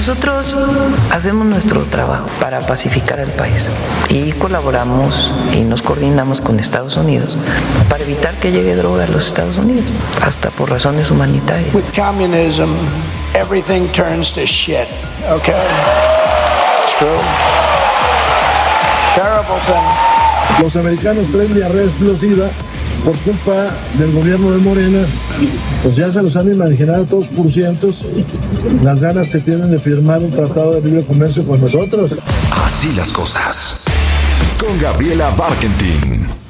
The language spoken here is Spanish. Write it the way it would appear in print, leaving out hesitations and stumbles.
Nosotros hacemos nuestro trabajo para pacificar al país y colaboramos y nos coordinamos con Estados Unidos para evitar que llegue droga a los Estados Unidos, hasta por razones humanitarias. With communism, everything turns to shit, okay? It's true. Terrible thing. Los americanos traen diarrea explosiva por culpa del gobierno de Morena, pues ya se los han imaginado todos por cientos las ganas que tienen de firmar un tratado de libre comercio con nosotros. Así las cosas. Con Gabriela Barkentin.